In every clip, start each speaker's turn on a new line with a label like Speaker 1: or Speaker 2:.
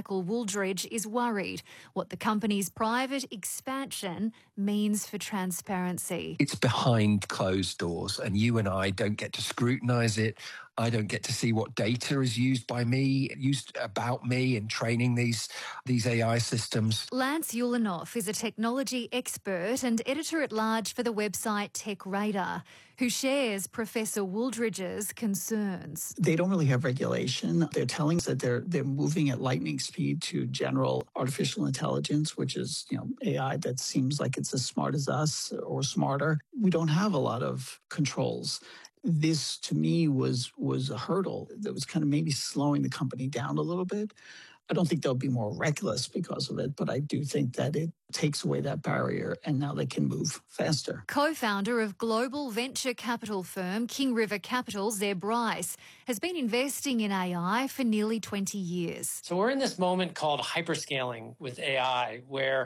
Speaker 1: Michael Wooldridge is worried what the company's private expansion means for transparency.
Speaker 2: It's behind closed doors and you and I don't get to scrutinise it. I don't get to see what data is used about me in training these AI systems.
Speaker 1: Lance Ulanoff is a technology expert and editor-at-large for the website TechRadar, who shares Professor Wooldridge's concerns.
Speaker 3: They don't really have regulation. They're telling us that they're moving at lightning speed to general artificial intelligence, which is, AI that seems like it's as smart as us or smarter. We don't have a lot of controls. This, to me, was a hurdle that was kind of maybe slowing the company down a little bit. I don't think they'll be more reckless because of it, but I do think that it takes away that barrier and now they can move faster.
Speaker 1: Co-founder of global venture capital firm King River Capital, Zeb Bryce, has been investing in AI for nearly 20 years.
Speaker 4: So we're in this moment called hyperscaling with AI, where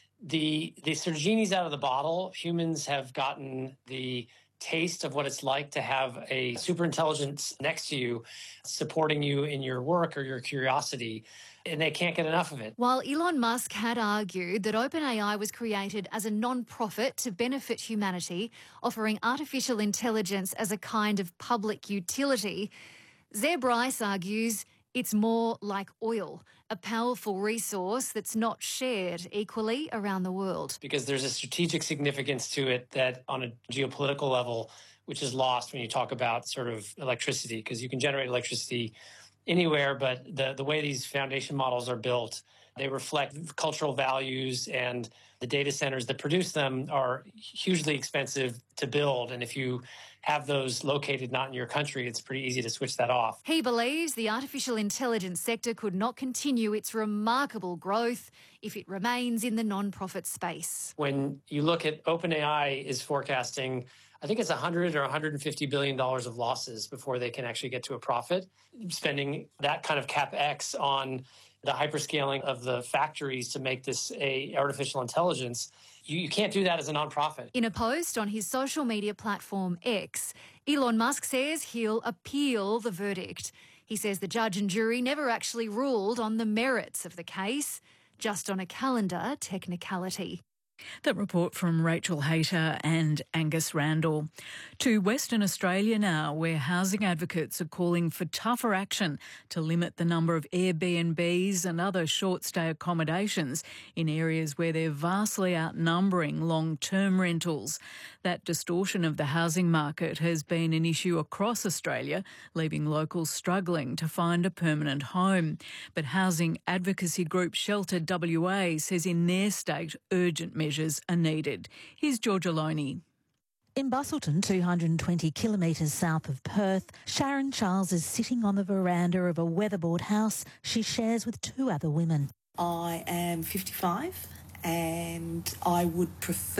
Speaker 4: the sort of genie's out of the bottle. Humans have gotten the taste of what it's like to have a super intelligence next to you, supporting you in your work or your curiosity, and they can't get enough of it.
Speaker 1: While Elon Musk had argued that OpenAI was created as a non-profit to benefit humanity, offering artificial intelligence as a kind of public utility, Zeb Bryce argues it's more like oil, a powerful resource that's not shared equally around the world.
Speaker 4: Because there's a strategic significance to it that on a geopolitical level, which is lost when you talk about sort of electricity, because you can generate electricity anywhere, but the way these foundation models are built, they reflect cultural values, and the data centers that produce them are hugely expensive to build. And if you have those located not in your country, it's pretty easy to switch that off.
Speaker 1: He believes the artificial intelligence sector could not continue its remarkable growth if it remains in the non-profit space.
Speaker 4: When you look at OpenAI is forecasting, I think it's $100 or $150 billion of losses before they can actually get to a profit. Spending that kind of CapEx on the hyperscaling of the factories to make this a artificial intelligence, you can't do that as a nonprofit.
Speaker 1: In a post on his social media platform X, Elon Musk says he'll appeal the verdict. He says the judge and jury never actually ruled on the merits of the case, just on a calendar technicality.
Speaker 5: That report from Rachel Hayter and Angus Randall. To Western Australia now, where housing advocates are calling for tougher action to limit the number of Airbnbs and other short-stay accommodations in areas where they're vastly outnumbering long-term rentals. That distortion of the housing market has been an issue across Australia, leaving locals struggling to find a permanent home. But housing advocacy group Shelter WA says in their state urgent measures are needed. Here's Georgia Loney.
Speaker 6: In Busselton, 220 kilometres south of Perth, Sharon Charles is sitting on the veranda of a weatherboard house she shares with two other women.
Speaker 7: I am 55 and I would prefer